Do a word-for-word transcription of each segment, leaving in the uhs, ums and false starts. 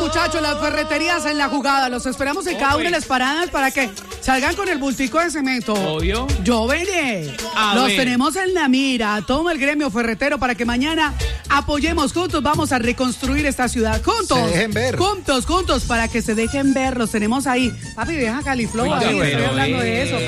muchachos, las ferreterías en la jugada. Los esperamos en cada una de las paradas para que salgan con el bultico de cemento. Obvio. Yo veré. A Los ver. tenemos en la mira. Toma el gremio ferretero para que mañana apoyemos juntos. Vamos a reconstruir esta ciudad. Juntos. Se dejen ver. Juntos, juntos, para que se dejen ver. Los tenemos ahí. Papi, deja Califlow ahí. bueno, Estoy hablando eh. de eso,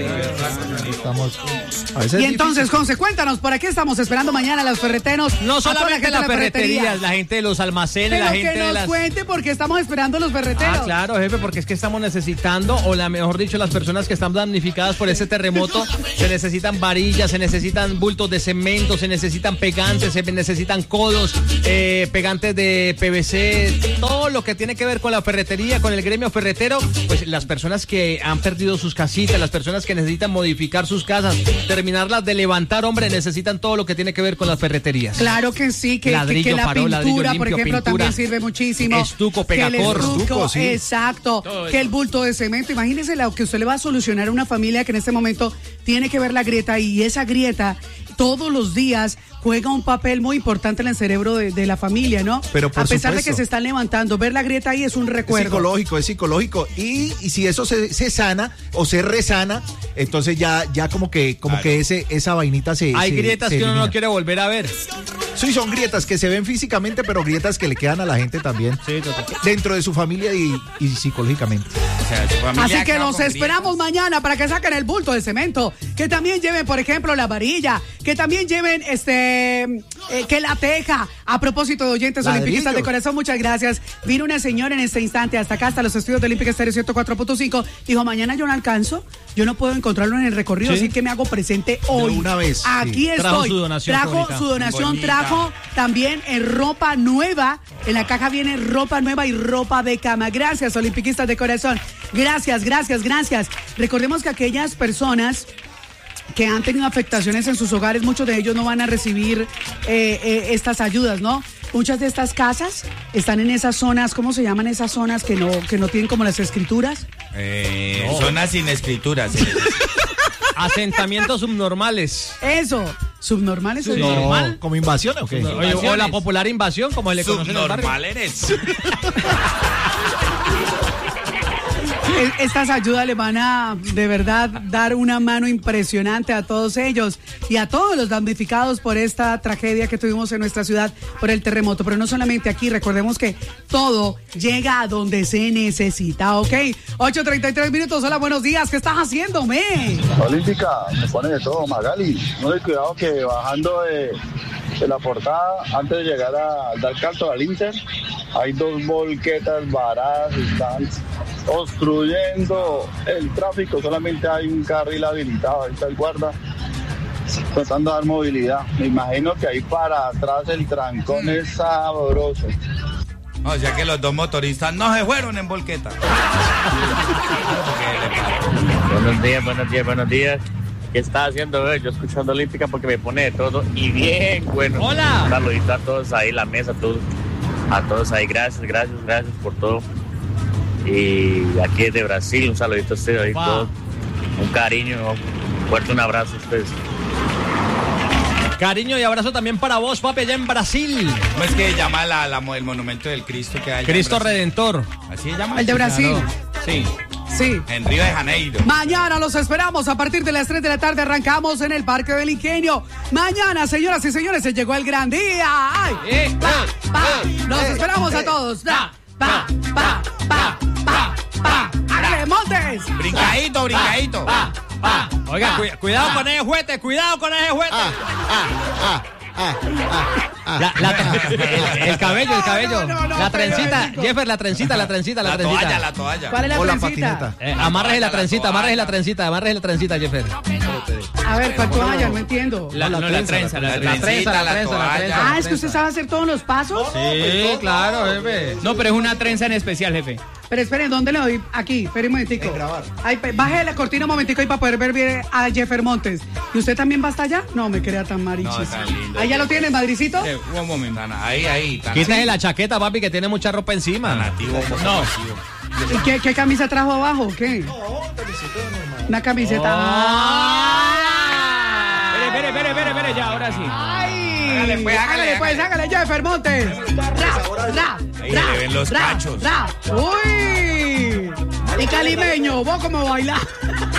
papi. Estamos. A veces Y es entonces, difícil. José, cuéntanos, ¿para qué estamos esperando mañana a los ferreteros? No A toda solamente gente de las la ferretería. ferreterías, la gente de los almacenes, Pero la que gente de nos las... cuente porque estamos esperando a los ferreteros. Ah, claro, jefe, porque es que estamos necesitando, o la mejor dicho, las personas que están damnificadas por ese terremoto, se necesitan varillas, se necesitan bultos de cemento, se necesitan pegantes, se necesitan codos, eh, pegantes de P V C, todo lo que tiene que ver con la ferretería, con el gremio ferretero, pues las personas que han perdido sus casitas, las personas que necesitan modificar sus casas, terminarlas de levantar, hombre, necesitan todo lo que tiene que ver con las ferreterías. Claro que sí, que, Ladrillo, que, que la farol, pintura, ladrillo por limpio, ejemplo, pintura, también sirve muchísimo. estuco, Que el pegacor. estuco, Estuco, sí. Exacto. Todo Que eso. el bulto de cemento. Imagínese lo que usted le va a solucionar a una familia que en este momento tiene que ver la grieta, y esa grieta todos los días juega un papel muy importante en el cerebro de, de la familia, ¿no? Pero por a pesar de supuesto. que se están levantando, ver la grieta ahí es un Es recuerdo. psicológico, es psicológico. Y, y si eso se, se sana o se resana, entonces ya, ya como que, como Claro. que ese, esa vainita se. Hay se- grietas se que uno elimina. no quiere volver a ver. Sí, son grietas que se ven físicamente, pero grietas que le quedan a la gente también. Sí, total. Dentro de su familia y, y psicológicamente. O sea, su familia Así ha que quedado los con esperamos mañana para que saquen el bulto de cemento, que también lleven, por ejemplo, la varilla, que también lleven este, eh, que la teja. A propósito de oyentes Ladrillos. olimpiquistas de corazón, muchas gracias. Vino una señora en este instante hasta acá, hasta los estudios de Olímpica Estéreo ciento cuatro punto cinco. Dijo, mañana yo no alcanzo, yo no puedo encontrarlo en el recorrido, Sí. así que me hago presente hoy. una vez, Aquí sí. estoy. Trajo su donación, qué Trajo bonita. su donación, Bonita. trajo también en ropa nueva. En la caja viene ropa nueva y ropa de cama. Gracias, olimpiquistas de corazón. Gracias, gracias, gracias. Recordemos que aquellas personas que han tenido afectaciones en sus hogares, muchos de ellos no van a recibir eh, eh, estas ayudas, ¿no? Muchas de estas casas están en esas zonas, ¿cómo se llaman esas zonas que no, que no tienen como las escrituras? Eh, Zonas sin escrituras. se les dice. Asentamientos subnormales. Eso, subnormales. Sí. ¿no? ¿Normal? ¿Como invasión o qué? Oye, o la popular invasión, como le conocen en el barrio. Subnormal eres. E- Estas ayudas le van a de verdad dar una mano impresionante a todos ellos y a todos los damnificados por esta tragedia que tuvimos en nuestra ciudad por el terremoto. Pero no solamente aquí, recordemos que todo llega a donde se necesita, ¿ok? ocho treinta y tres minutos, hola, buenos días, ¿qué estás haciendo, me? Olímpica, me pone de todo, Magali. No hay cuidado que bajando de, de la portada, antes de llegar a dar canto al Inter, hay dos volquetas varadas, están obstruyendo el tráfico, solamente hay un carril habilitado, ahí está el guarda tratando de dar movilidad. Me imagino que ahí para atrás el trancón es sabroso. O sea que los dos motoristas no se fueron en volqueta. Buenos días, buenos días, buenos días. ¿Qué está haciendo eh? Yo escuchando Olímpica porque me pone de todo y bien bueno. Hola. Un saludito a todos ahí, la mesa, a todos, a todos ahí. Gracias, gracias, gracias por todo. Y aquí desde Brasil, un saludito a ustedes ahí, Wow. todos. Un cariño, un fuerte un abrazo a ustedes. Cariño y abrazo también para vos, papi, allá en Brasil. ¿Cómo es que llama la, la, el monumento del Cristo que hay? allá en Cristo Brasil? Redentor. ¿Así se llama? El de Brasil. Sí. Sí. En Río de Janeiro. Mañana los esperamos a partir de las tres de la tarde. Arrancamos en el Parque del Ingenio. Mañana, señoras y señores, se llegó el gran día. ¡Ay! Eh, Pa, eh, pa. eh, Los eh, esperamos a eh. todos. Pa, pa, pa, pa, pa, pa. ¡Hágale, Montes! Brincadito, brincadito. Pa, pa. Oiga, cu- cuidado con ese juguete, cuidado con ese juguete. Ah, ah, ah, ah, ah, ah. La- la- el, el cabello, el cabello. No, no, no, la pero, trencita, Nico. Jeffer, la trencita, la trencita, la, La trencita. toalla, la toalla. ¿Cuál es la O la trencita? patineta. Eh, amárrese la La trencita, toalla. amárrese la trencita, amárrese la trencita, Jeffer. A ver, ¿cuál toalla? No entiendo. La, no, la trenza, la, la trenza, la trencita, trenza, la la toalla. trenza. Ah, la es que usted trenza. sabe hacer todos los pasos. Sí, claro, jefe. No, pero es una trenza en especial, jefe. Pero esperen, ¿dónde le doy? Aquí, espere un momentico. En grabar. Ay, pe- baje la cortina un momentico ahí para poder ver bien a Jeffer Montes. ¿Y usted también va hasta allá? No, me crea tan marichis. No, tan lindo. ¿Ahí ya lo tiene, Madricito? Eh, un momento. Tan- Ahí, ahí. tan- Quítese la chaqueta, papi, que tiene mucha ropa encima. Nativo, No. ¿Y qué, qué camisa trajo abajo? o ¿Qué? Una camiseta. Oh. Espere, espere, espere, espere, espere, ya, ahora sí. ¡Ay! Hágale, pues, hágale, pues, hágale. hágale, Jeffer Montes. Ra, ra, Ahí ra, le ven los ra, cachos. ra. Uy. Y calimeño, vos cómo bailás.